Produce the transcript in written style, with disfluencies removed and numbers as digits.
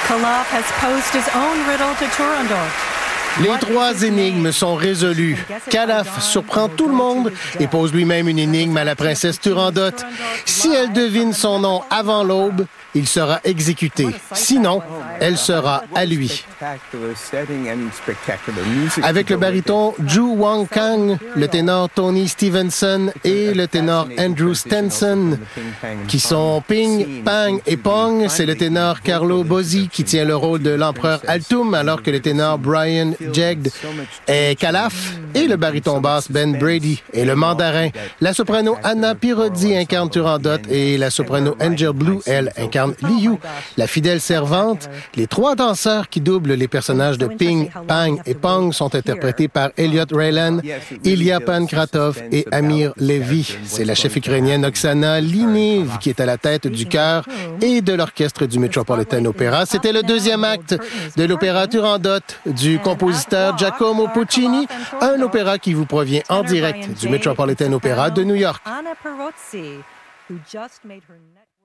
Koloff has posed his own riddle to Turandot. Les trois énigmes sont résolues. Koloff surprend tout le monde et pose lui-même une énigme à la princesse Turandot. Si elle devine son nom avant l'aube, il sera exécuté. Sinon, elle sera à lui. Avec le baryton Zhu Wang Kang, le ténor Tony Stevenson et le ténor Andrew Stenson, qui sont Ping, Pang et Pong, c'est le ténor Carlo Bozzi qui tient le rôle de l'empereur Altum, alors que le ténor Brian Jegd est Koloff et le baryton basse Ben Brady est le mandarin. La soprano Anna Pirozzi incarne Turandot et la soprano Angel Blue, elle, incarne Liu, la fidèle servante. Les trois danseurs qui doublent les personnages de Ping, Pang et Pong sont interprétés par Elliot Raylan, Ilya Pankratov et Amir Levy. C'est la chef ukrainienne Oksana Liniv qui est à la tête du chœur et de l'orchestre du Metropolitan Opera. C'était le deuxième acte de l'opéra Turandot du compositeur Giacomo Puccini, un opéra qui vous provient en direct du Metropolitan Opera de New York.